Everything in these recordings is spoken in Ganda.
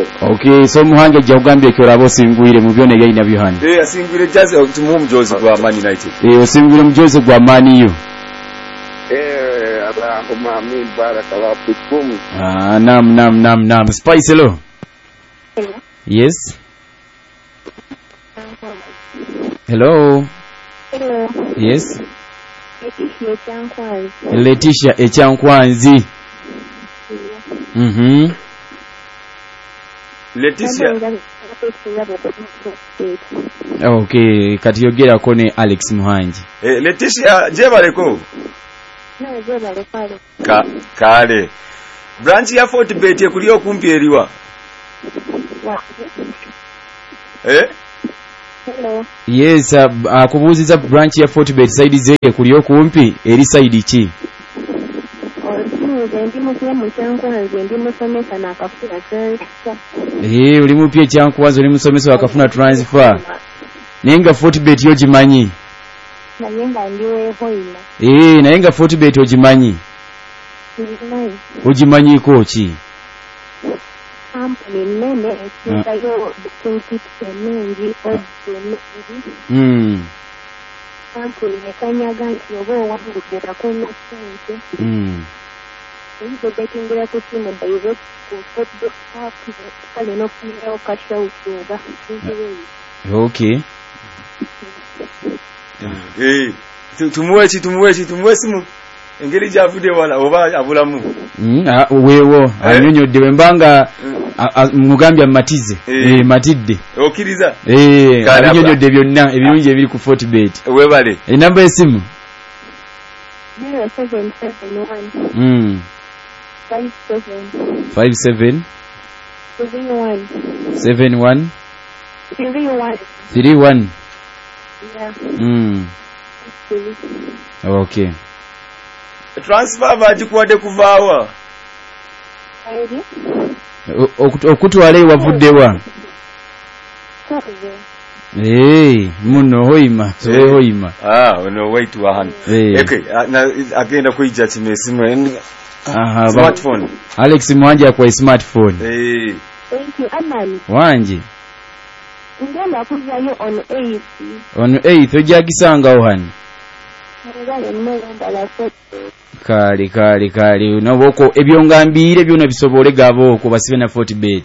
Okay, so muhange jagambye kyo labo singwire mu byone yayi nabyo hano. Asingwire jaze tumuhu mujozi gwa Man United. Osingwire mujozi gwa Man U. Allahumma amin barakallahu fikum. Nam. Spice hello. Hello. Yes. Hello. Hello. Yes. Letitia Echankwanzi. Letitia. Okay, kati yogera kone Alex Muhanji. Letitia jebaleko. No, jebaleko. Kale. Branch ya Fortbet kuliyo kumpi eriwa. Hello. Yes, akubuziza branch ya Fortbet side zeye kuliyo kumpi eri side ki? Uli mupye Kyankwanzi oli musomesa wakafuna transfer. Nenga Fortbet yo gimanyi. Nayenga ndiwe hoina. Nayenga Fortbet ogimanyi. Ogimanyi ko ki? Company nene ekigayo kinkitemenge odde. Company nekanyaga nti oba owangudde konna ssente. Betingira ku simu direct ku Fortbet app kale n'ofunirawo kashawuti oba Okay. Tumuwe simu. Engeri javudde wala oba abulamu. Weewo anyonyodde wembanga mugambya matize. Matidde. Okiriza. Anyonyodde byonna ebirungi ebiri ku Fortbet. Webale. Enamba esimu. 0771 57 71 31. Yeah. Okay. Transfer bagikuwadde kuvaawa. Okutwala ewavuddewa. Muno hoima. Hoima. Ono wait wa hano. Okay, agenda kuyija kimesimu. Smartphone. Alex Mwanja kwa smartphone. Thank you, Amani. Wanji. Ngenda kuzayo on 8th. On 8th ojagisanga ohani. Kali naboko ebyongambire byona bisobole gabo ko basibe na Fortbet.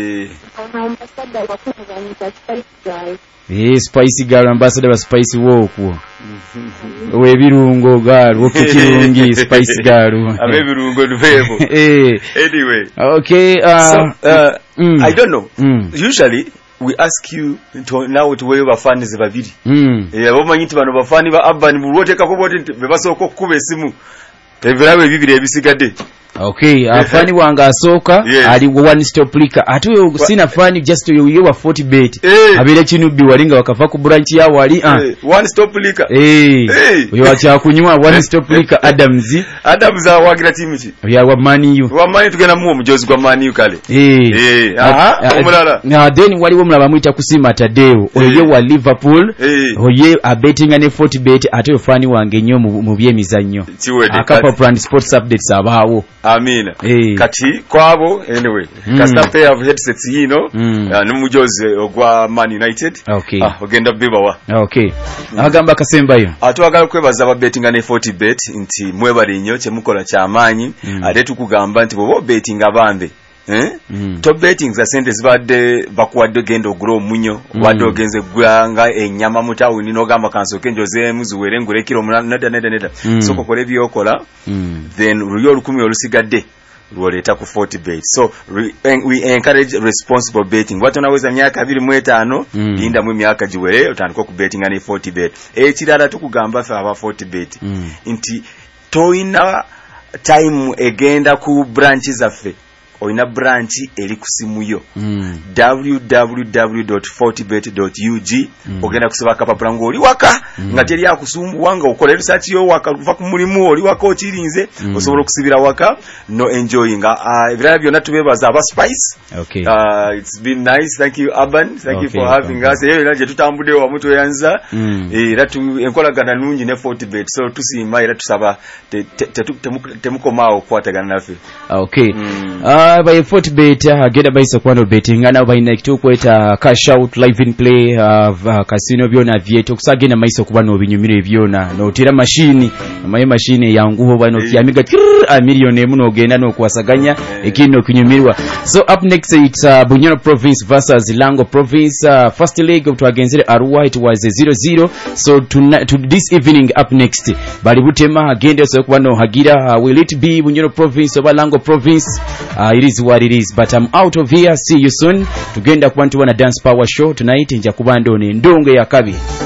Spice Girl ambassador wa Spice Walk. We birungo gal wo kirungi Spice Girl. Abe birungo nubebo. Anyway. Okay, I don't know. Usually we ask you to now to wewe bafanize babiri. Abamanyiti bano bafani ba Urban buloteka ko bote bebasoko kuba esimu. Ebirawe bibiri ebisigadde. Okay, afani wanga asoka ali one stop lika. Ate sina fani just yo wa Fortbet. Abire kinubi walinga wakava ku branch ya wali one stop lika. Yo acha kunywa one stop lika Adams awagira timu ki? Ya wa Man U. Wa Man U tugenda mu omujozi gwa Man U kale. Omulala. Na then wali wo mulaba muita kusima Tadeo. Oye wa Liverpool. Oye betting ne Fortbet ate yo fani wange nnyo mu byemizannyo. Akapa brand sports updates abawo. Amina. Kati kwabo anyway. Kasta pair of headsets yino numujozi ogwa Man United. Okay. Ogenda bibawa. Okay. Agamba kasembayo. Atwagala kwebaza ba betting ne Fortbet nti mwebali nnyo kye mukola kyamanyi ate tukugamba nti bo betting abambe. Top betting za sente zibadde bakuwadde gendo grow munyo wadde ogenze gwanga enyama mutawuni no gamba kansoke njoze muzuwere ngure kilo neda soko kole byokola then ruyo lukumi olusigadde lwoleta ku Fortbet. So we encourage responsible betting. Watu naweza myaka 25 linda mu myaka jiwere otandika ku betting ne Fortbet. Ekirala tukugamba fa aba Fortbet nti toina time egenda ku branches affe oina branch eri kusimu yo www.fortbet.ug ogenda kusaba kapapula ngoli waka nga teri yakusumbu wanga ukola research yo waka kuva ku mulimu oli waka okirinze osobola okusibira waka no enjoying ebirala byonna tubebaza aba Spice. Okay. It's been nice. Thank you Urban. Thank you for having us. Era je tutambude wa mtu yanza era tu enkolagana nungi ne Fortbet. So tusima era tusaba temukomao kwatagana nafe. Okay. by Fortbet agenda baisa kwano betting ana bayina kitukweta cash out live in play casino byona vyeto kusagenda maiso kuba no binyumire byona no tira machine machine yanguho bano kyamiga a million emuno ogenda no kwasaganya ekino kunyumirwa. So up next it's Bunyoro province versus Lango province, first leg of twagenzere Arua, it was 0-0. so to this evening up next bali butema agenda so kuba no hagira, will it be Bunyoro province or Lango province? It is what it is, but I'm out of here. See you soon. Tugenda kubantu wana dance power show tonight nja kubandone ndonge ya kabi.